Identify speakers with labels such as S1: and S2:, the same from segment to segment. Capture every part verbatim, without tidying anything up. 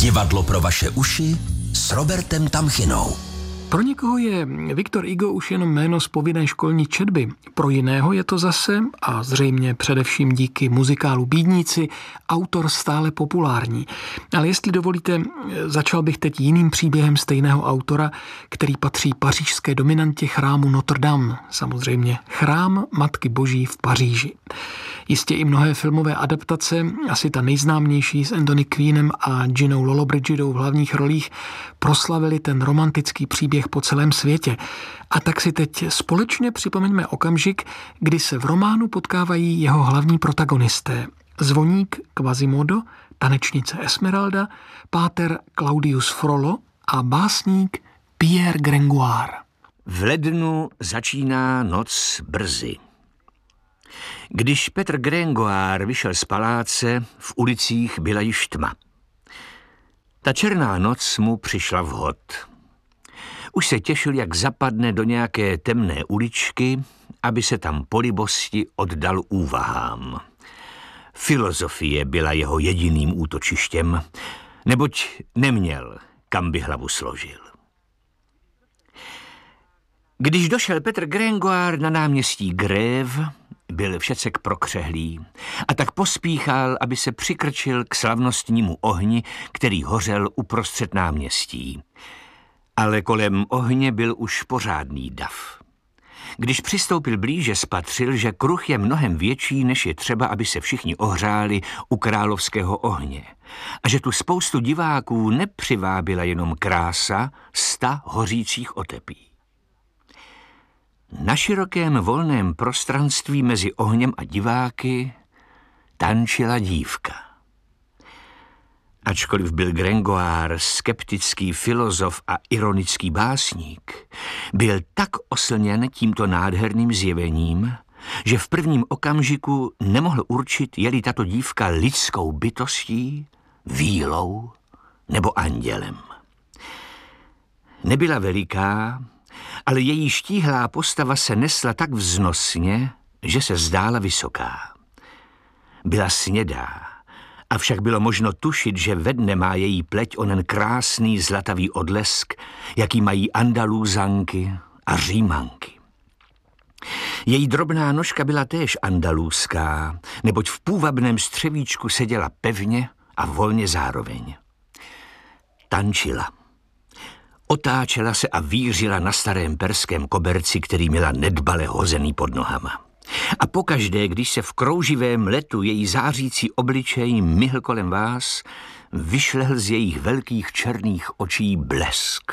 S1: Divadlo pro vaše uši s Robertem Tamchinou.
S2: Pro někoho je Victor Hugo už jenom jméno z povinné školní četby. Pro jiného je to zase, a zřejmě především díky muzikálu Bídníci, autor stále populární. Ale jestli dovolíte, začal bych teď jiným příběhem stejného autora, který patří pařížské dominantě chrámu Notre Dame, samozřejmě chrám Matky Boží v Paříži. Jistě i mnohé filmové adaptace, asi ta nejznámější s Anthony Quinnem a Ginou Lollobrigidou v hlavních rolích, proslavili ten romantický příběh po celém světě. A tak si teď společně připomeňme okamžik, kdy se v románu potkávají jeho hlavní protagonisté. Zvoník Quasimodo, tanečnice Esmeralda, páter Claudius Frollo a básník Pierre Gringoire.
S3: V lednu začíná noc brzy. Když Petr Gringoire vyšel z paláce, v ulicích byla již tma. Ta černá noc mu přišla vhod. Už se těšil, jak zapadne do nějaké temné uličky, aby se tam po libosti oddal úvahám. Filozofie byla jeho jediným útočištěm, neboť neměl, kam by hlavu složil. Když došel Petr Gringoire na náměstí Grève, byl všecek prokřehlý a tak pospíchal, aby se přikrčil k slavnostnímu ohni, který hořel uprostřed náměstí. Ale kolem ohně byl už pořádný dav. Když přistoupil blíže, spatřil, že kruh je mnohem větší, než je třeba, aby se všichni ohřáli u královského ohně. A že tu spoustu diváků nepřivábila jenom krása sta hořících otepí. Na širokém volném prostranství mezi ohněm a diváky tančila dívka. Ačkoliv byl Gringoire skeptický filozof a ironický básník, byl tak oslněn tímto nádherným zjevením, že v prvním okamžiku nemohl určit, je-li tato dívka lidskou bytostí, vílou nebo andělem. Nebyla veliká, ale její štíhlá postava se nesla tak vznosně, že se zdála vysoká. Byla snědá, avšak bylo možno tušit, že ve dne má její pleť onen krásný zlatavý odlesk, jaký mají Andalúzanky a Římanky. Její drobná nožka byla též andalúzská, neboť v půvabném střevíčku seděla pevně a volně zároveň. Tančila. Otáčela se a vířila na starém perském koberci, který měla nedbale hozený pod nohama. A pokaždé, když se v krouživém letu její zářící obličej myhl kolem vás, vyšlehl z jejich velkých černých očí blesk.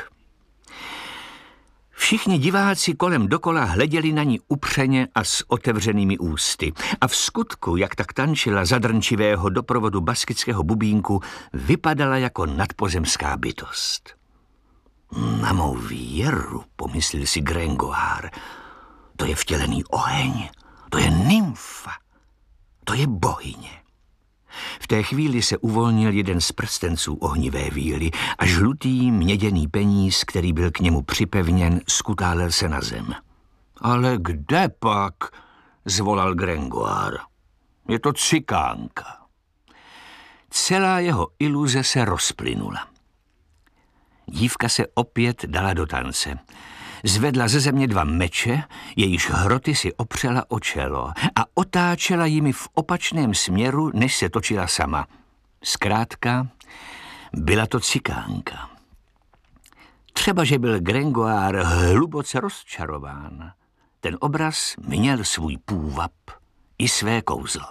S3: Všichni diváci kolem dokola hleděli na ní upřeně a s otevřenými ústy. A v skutku, jak tak tančila za drnčivého doprovodu baskického bubínku, vypadala jako nadpozemská bytost. Na mou věru, pomyslel si Gringoire, to je vtělený oheň, to je nymfa, to je bohyně. V té chvíli se uvolnil jeden z prstenců ohnivé víly a žlutý měděný peníz, který byl k němu připevněn, skutálel se na zem. Ale kde pak, zvolal Gringoire, je to cikánka. Celá jeho iluze se rozplynula. Dívka se opět dala do tance. Zvedla ze země dva meče, jejíž hroty si opřela o čelo a otáčela jimi v opačném směru, než se točila sama. Zkrátka, byla to cikánka. Třeba, že byl Gringoire hluboce rozčarován. Ten obraz měl svůj půvab i své kouzlo.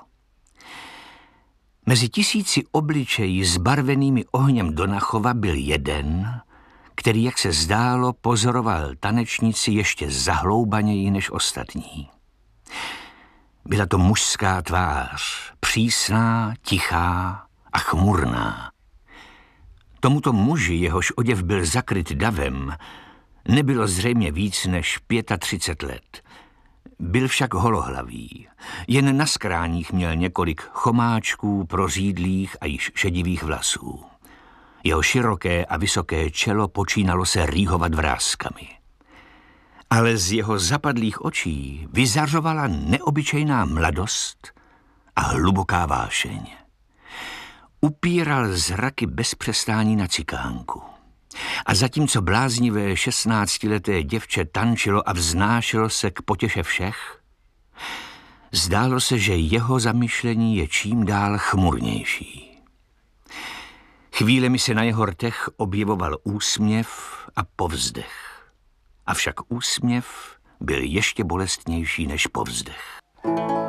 S3: Mezi tisíci obličejí zbarvenými ohněm Donachova byl jeden, který, jak se zdálo, pozoroval tanečnici ještě zahloubaněji než ostatní. Byla to mužská tvář, přísná, tichá a chmurná. Tomuto muži, jehož oděv byl zakryt davem, nebylo zřejmě víc než třicet pět let. Byl však holohlavý. Jen na skráních měl několik chomáčků, prořídlých a již šedivých vlasů. Jeho široké a vysoké čelo počínalo se rýhovat vrázkami. Ale z jeho zapadlých očí vyzařovala neobyčejná mladost a hluboká vášeň. upíral zraky bez přestání na cikánku. A zatímco bláznivé šestnáctileté děvče tančilo a vznášelo se k potěše všech, zdálo se, že jeho zamyšlení je čím dál chmurnější. Chvílemi se na jeho rtech objevoval úsměv a povzdech. Avšak úsměv byl ještě bolestnější než povzdech.